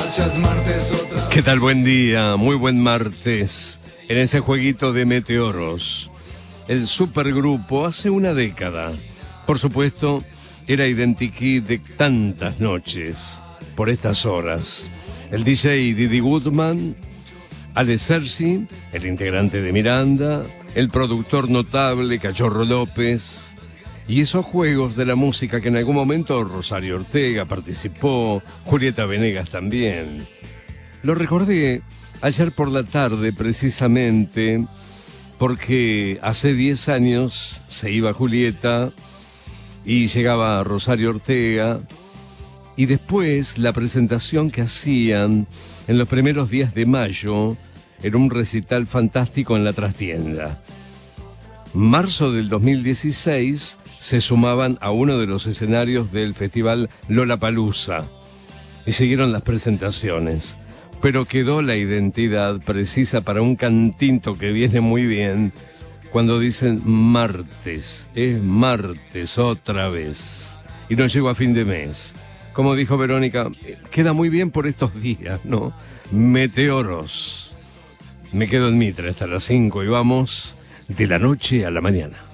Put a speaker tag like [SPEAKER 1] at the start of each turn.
[SPEAKER 1] Gracias, martes otra.
[SPEAKER 2] ¿Qué tal? Buen día, muy buen martes. En ese jueguito de meteoros, el supergrupo hace una década. Por supuesto, era identikit de tantas noches, por estas horas. El DJ Didi Goodman, Ale Sergi, el integrante de Miranda, el productor notable Cachorro López, y esos juegos de la música que en algún momento Rosario Ortega participó, Julieta Venegas también. Lo recordé ayer por la tarde precisamente porque hace 10 años se iba Julieta y llegaba Rosario Ortega, y después la presentación que hacían en los primeros días de mayo era un recital fantástico en la trastienda. Marzo del 2016 se sumaban a uno de los escenarios del festival Lollapalooza y siguieron las presentaciones, pero quedó la identidad precisa para un cantito que viene muy bien cuando dicen martes, es martes otra vez, y no llego a fin de mes. Como dijo Verónica, queda muy bien por estos días, ¿no? Meteoros. Me quedo en Mitre hasta las 5 y vamos de la noche a la mañana.